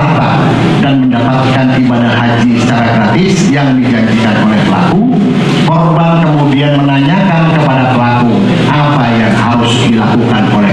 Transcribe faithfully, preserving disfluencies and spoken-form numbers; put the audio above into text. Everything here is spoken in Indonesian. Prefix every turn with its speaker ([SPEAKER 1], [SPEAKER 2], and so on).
[SPEAKER 1] harta dan mendapatkan ibadah haji secara gratis yang dijanjikan oleh pelaku, korban kemudian menanyakan kepada pelaku apa yang harus dilakukan oleh